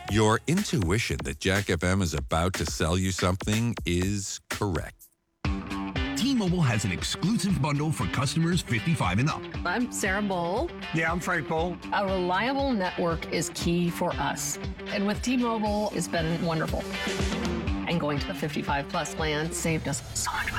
Your intuition that Jack FM is about to sell you something is correct. T-Mobile has an exclusive bundle for customers 55 and up. I'm Sarah Bowl. Yeah, I'm Frank Bowl. A reliable network is key for us. And with T-Mobile, it's been wonderful. And going to the 55 plus plan saved us so much money.